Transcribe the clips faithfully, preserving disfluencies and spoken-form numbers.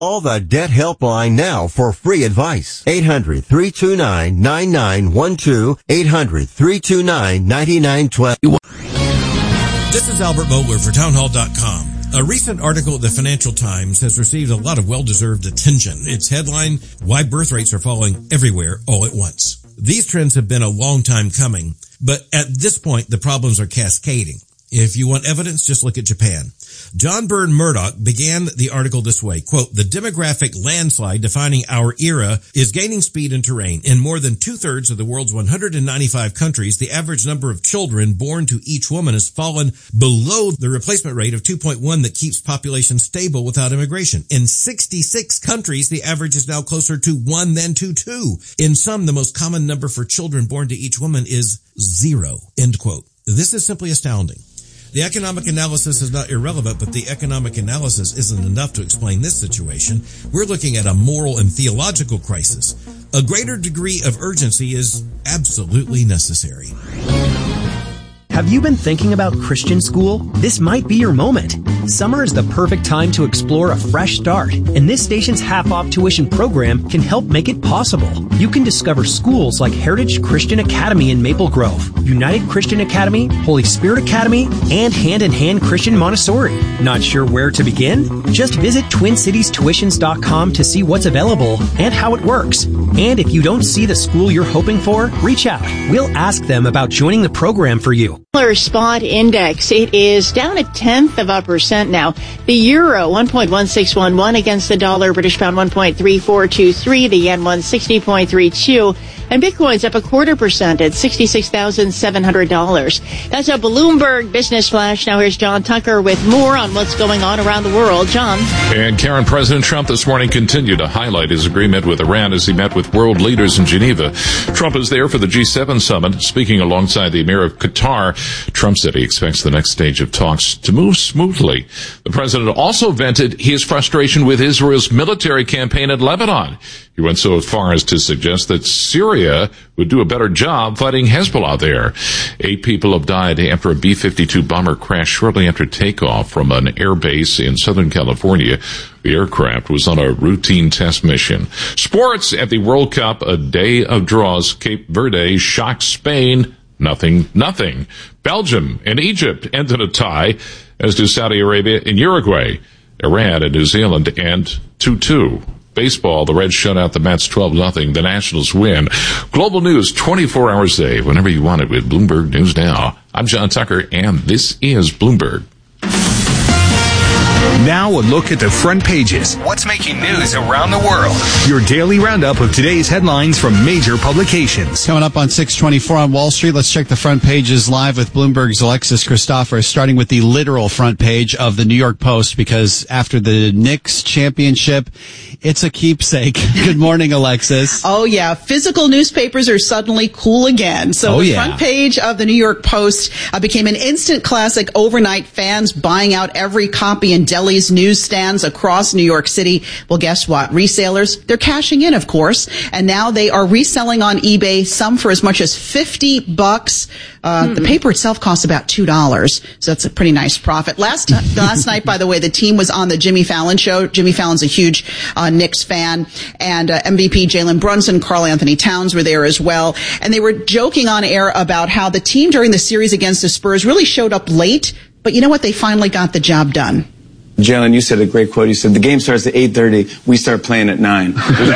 Call the Debt Helpline now for free advice. eight hundred, three two nine, nine nine one two. eight hundred, three two nine, nine nine one two. This is Albert Mohler for townhall dot com. A recent article at the Financial Times has received a lot of well-deserved attention. Its headline, Why Birth Rates Are Falling Everywhere All at Once. These trends have been a long time coming, but at this point, the problems are cascading. If you want evidence, just look at Japan. John Byrne Murdoch began the article this way, quote, the demographic landslide defining our era is gaining speed and terrain. In more than two-thirds of the world's one hundred ninety-five countries, the average number of children born to each woman has fallen below the replacement rate of two point one that keeps population stable without immigration. In sixty-six countries, the average is now closer to one than to two. In some, the most common number for children born to each woman is zero, end quote. This is simply astounding. The economic analysis is not irrelevant, but the economic analysis isn't enough to explain this situation. We're looking at a moral and theological crisis. A greater degree of urgency is absolutely necessary. Have you been thinking about Christian school? This might be your moment. Summer is the perfect time to explore a fresh start, and this station's half-off tuition program can help make it possible. You can discover schools like Heritage Christian Academy in Maple Grove, United Christian Academy, Holy Spirit Academy, and Hand in Hand Christian Montessori. Not sure where to begin? Just visit twin cities tuitions dot com to see what's available and how it works. And if you don't see the school you're hoping for, reach out. We'll ask them about joining the program for you. Spot index, it is down a tenth of a percent now. The euro one point one six one one against the dollar, British pound one point three four two three, the yen one sixty point three two, and Bitcoin's up a quarter percent at sixty-six thousand seven hundred dollars. That's a Bloomberg Business Flash. Now here's John Tucker with more on what's going on around the world. John. And Karen, President Trump this morning continued to highlight his agreement with Iran as he met with world leaders in Geneva. Trump is there for the G seven summit, speaking alongside the Emir of Qatar. Trump said he expects the next stage of talks to move smoothly. The president also vented his frustration with Israel's military campaign in Lebanon. He went so far as to suggest that Syria would do a better job fighting Hezbollah there. Eight people have died after a B fifty-two bomber crashed shortly after takeoff from an air base in Southern California. The aircraft was on a routine test mission. Sports at the World Cup, a day of draws. Cape Verde shocked Spain. Nothing, nothing. Belgium and Egypt ended a tie, as do Saudi Arabia and Uruguay. Iran and New Zealand end two two. Baseball, the Reds shut out the Mets twelve nothing. The Nationals win. Global news twenty-four hours a day, whenever you want it, with Bloomberg News Now. I'm John Tucker, and this is Bloomberg. Now a look at the front pages. What's making news around the world? Your daily roundup of today's headlines from major publications. Coming up on six twenty-four on Wall Street, let's check the front pages live with Bloomberg's Alexis Christoforous, starting with the literal front page of the New York Post, because after the Knicks championship, it's a keepsake. Good morning, Alexis. Oh, yeah. Physical newspapers are suddenly cool again. So oh, the yeah. front page of the New York Post uh, became an instant classic overnight. Fans buying out every copy in deli newsstands across New York City. Well, guess what? Resellers, they're cashing in, of course, and now they are reselling on eBay, some for as much as fifty bucks. Uh, mm-hmm. The paper itself costs about two dollars, so that's a pretty nice profit. Last last night, by the way, the team was on the Jimmy Fallon show. Jimmy Fallon's a huge uh, Knicks fan, and uh, M V P Jalen Brunson, Karl Anthony Towns were there as well, and they were joking on air about how the team during the series against the Spurs really showed up late, but you know what? They finally got the job done. Jalen, you said a great quote. You said, the game starts at eight thirty. We start playing at nine.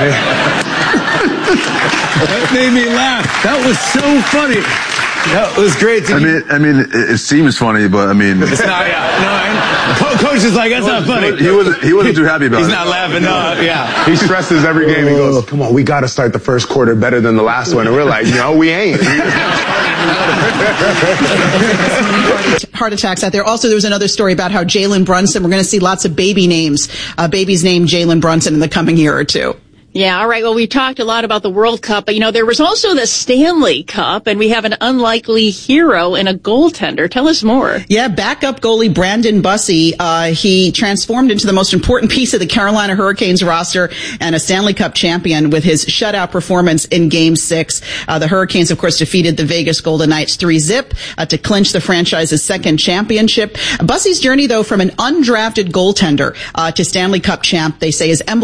That made me laugh. That was so funny. That was great. I mean, I mean, it, it seems funny, but I mean, it's not. Yeah, no, I, coach is like, that's not funny. He wasn't. He wasn't too happy about He's it. He's not laughing. No, yeah. He stresses every game. He goes, "Come on, we got to start the first quarter better than the last one." And we're like, "No, we ain't." Heart attacks out there. Also, there was another story about how Jalen Brunson, we're going to see lots of baby names, uh, babies named Jalen Brunson in the coming year or two. Yeah, all right. Well, we talked a lot about the World Cup, but, you know, there was also the Stanley Cup, and we have an unlikely hero in a goaltender. Tell us more. Yeah, backup goalie Brandon Bussi. Uh, he transformed into the most important piece of the Carolina Hurricanes roster and a Stanley Cup champion with his shutout performance in Game six. Uh, the Hurricanes, of course, defeated the Vegas Golden Knights three zip uh, to clinch the franchise's second championship. Bussi's journey, though, from an undrafted goaltender uh, to Stanley Cup champ, they say is emblematic